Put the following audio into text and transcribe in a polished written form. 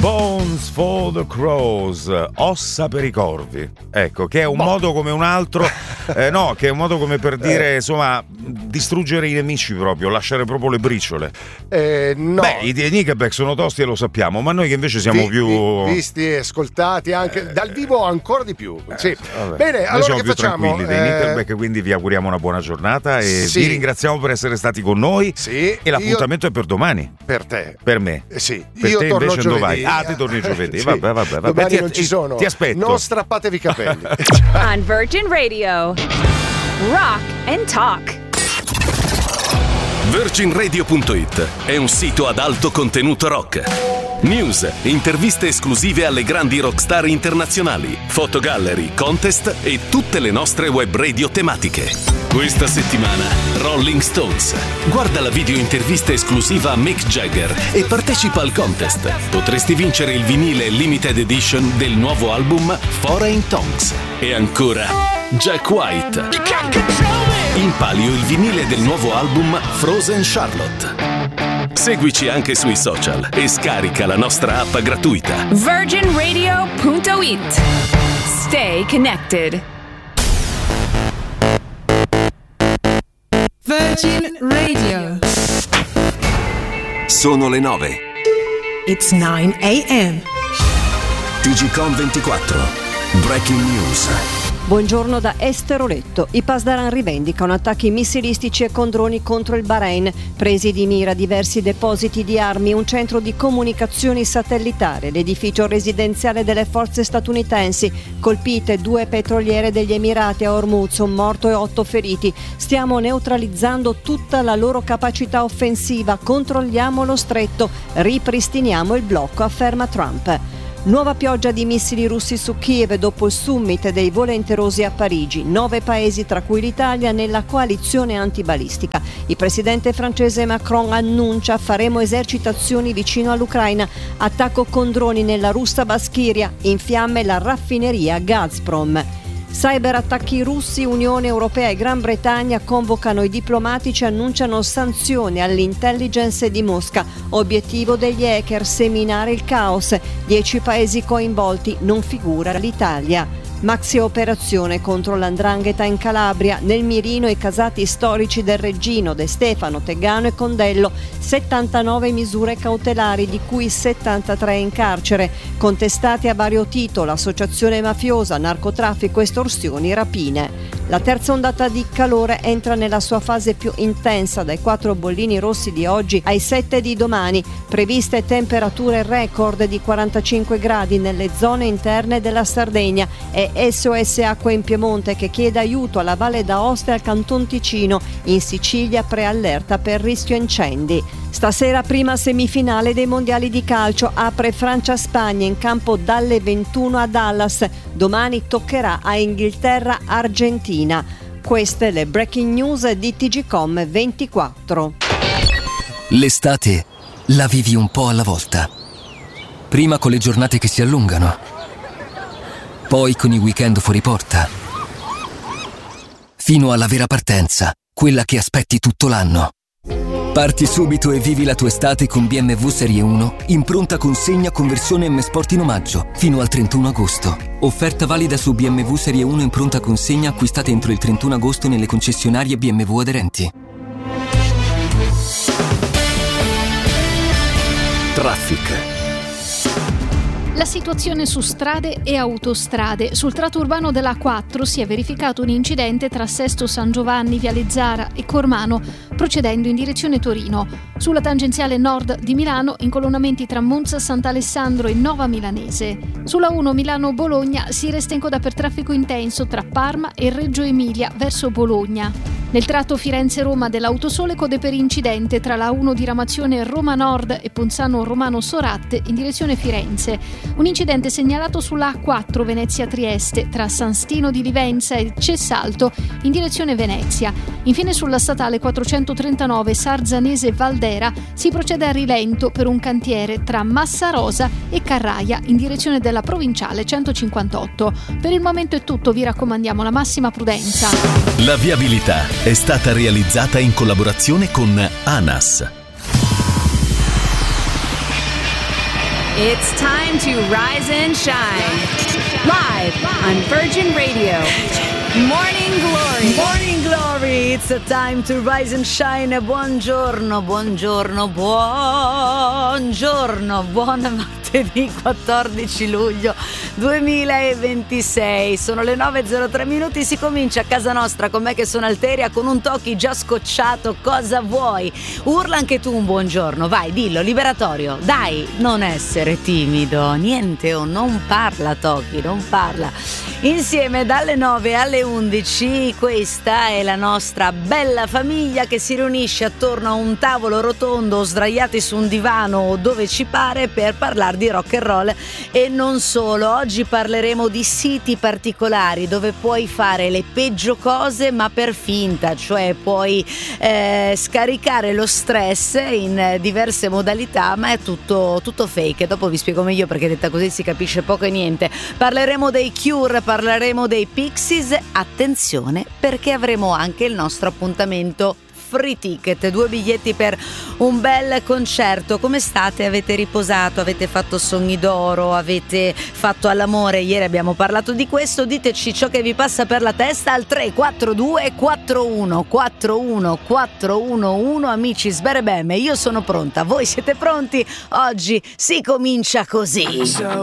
Bones for the Crows, ossa per i corvi. Ecco, che è un modo come un altro, no, che è un modo come per dire, insomma, distruggere i nemici proprio, lasciare proprio le briciole. No. Beh, i Nickelback sono tosti e lo sappiamo, ma noi che invece siamo più visti e ascoltati anche dal vivo ancora di più. Sì. Bene, noi allora siamo che più facciamo? tranquilli dei Nickelback, quindi vi auguriamo una buona giornata e vi ringraziamo per essere stati con noi. Sì, e l'appuntamento è per domani. Per te. Per me. Sì. Per io te torno invece giovedì. dove vai? Ah, ti torni giovedì. Sì. Vabbè. Domani non ci sono. Ti aspetto. Non strappatevi i capelli. On Virgin Radio, Rock and Talk. VirginRadio.it è un sito ad alto contenuto rock. News, interviste esclusive alle grandi rockstar internazionali, fotogallery, contest e tutte le nostre web radio tematiche. Questa settimana Rolling Stones. Guarda la video intervista esclusiva a Mick Jagger e partecipa al contest. Potresti vincere il vinile limited edition del nuovo album Foreign Tongues. E ancora Jack White. In palio il vinile del nuovo album Frozen Charlotte. Seguici anche sui social e scarica la nostra app gratuita. VirginRadio.it. Stay connected. Virgin Radio. Sono le 9. It's 9 a.m. TGCom 24. Breaking news. Buongiorno da Esteroletto. I Pasdaran rivendicano attacchi missilistici e con droni contro il Bahrain. Presi di mira diversi depositi di armi, un centro di comunicazioni satellitare, l'edificio residenziale delle forze statunitensi. Colpite 2 petroliere degli Emirati a Hormuz, un morto e 8 feriti. Stiamo neutralizzando tutta la loro capacità offensiva, controlliamo lo stretto, ripristiniamo il blocco, afferma Trump. Nuova pioggia di missili russi su Kiev dopo il summit dei volenterosi a Parigi. 9 paesi, tra cui l'Italia, nella coalizione antibalistica. Il presidente francese Macron annuncia: faremo esercitazioni vicino all'Ucraina. Attacco con droni nella russa Baschiria. In fiamme la raffineria Gazprom. Cyberattacchi russi, Unione Europea e Gran Bretagna convocano i diplomatici e annunciano sanzioni all'intelligence di Mosca. Obiettivo degli hacker: seminare il caos. 10 paesi coinvolti, non figura l'Italia. Maxi operazione contro l''ndrangheta in Calabria, nel mirino i casati storici del Reggino, De Stefano, Tegano e Condello, 79 misure cautelari di cui 73 in carcere, contestati a vario titolo, associazione mafiosa, narcotraffico, estorsioni, rapine. La terza ondata di calore entra nella sua fase più intensa, dai 4 bollini rossi di oggi ai 7 di domani, previste temperature record di 45 gradi nelle zone interne della Sardegna e SOS Acqua in Piemonte che chiede aiuto alla Valle d'Aosta e al Canton Ticino. In Sicilia preallerta per rischio incendi. Stasera prima semifinale dei mondiali di calcio, apre Francia-Spagna in campo dalle 21 a Dallas. Domani toccherà a Inghilterra-Argentina. Queste le breaking news di TGCom 24. L'estate la vivi un po' alla volta. Prima con le giornate che si allungano, poi con i weekend fuori porta, fino alla vera partenza, quella che aspetti tutto l'anno. Parti subito e vivi la tua estate con BMW Serie 1 in pronta consegna con versione M Sport in omaggio fino al 31 agosto. Offerta valida su BMW Serie 1 in pronta consegna acquistate entro il 31 agosto nelle concessionarie BMW aderenti. Traffic. La situazione su strade e autostrade. Sul tratto urbano della A4 si è verificato un incidente tra Sesto San Giovanni, Viale Zara e Cormano, procedendo in direzione Torino. Sulla tangenziale nord di Milano, incolonnamenti tra Monza, Sant'Alessandro e Nova Milanese. Sulla 1 Milano-Bologna si resta in coda per traffico intenso tra Parma e Reggio Emilia verso Bologna. Nel tratto Firenze-Roma dell'Autosole code per incidente tra la 1 diramazione Roma Nord e Ponzano Romano Soratte in direzione Firenze. Un incidente segnalato sulla A4 Venezia-Trieste tra San Stino di Livenza e Cessalto in direzione Venezia. Infine sulla statale 439 Sarzanese-Valdera si procede a rilento per un cantiere tra Massarosa e Carraia in direzione della provinciale 158. Per il momento è tutto, vi raccomandiamo la massima prudenza. La viabilità è stata realizzata in collaborazione con ANAS. It's time to rise and shine. Live on Virgin Radio. Morning Glory. Morning Glory, it's a time to rise and shine. Buongiorno, buongiorno, buongiorno, buon martedì 14 luglio 2026. Sono le 9:03 minuti, si comincia a casa nostra con me che sono Alteria, con un Toki già scocciato. Cosa vuoi? Urla anche tu un buongiorno, vai, dillo, liberatorio. Dai, non essere timido, niente, non parla Toki, non parla. Insieme dalle 9 alle 11, questa è la nostra bella famiglia che si riunisce attorno a un tavolo rotondo, sdraiati su un divano o dove ci pare, per parlare di rock and roll e non solo. Oggi parleremo di siti particolari dove puoi fare le peggio cose ma per finta, cioè puoi scaricare lo stress in diverse modalità, ma è tutto fake. Dopo vi spiego meglio perché detta così si capisce poco e niente. Parleremo dei Cure, parleremo dei Pixies. Attenzione, perché avremo anche il nostro appuntamento free ticket, 2 biglietti per un bel concerto. Come state? Avete riposato? Avete fatto sogni d'oro? Avete fatto all'amore? Ieri abbiamo parlato di questo. Diteci ciò che vi passa per la testa al 342 41 41 411. Amici sberebemme, io sono pronta, voi siete pronti? Oggi si comincia così. So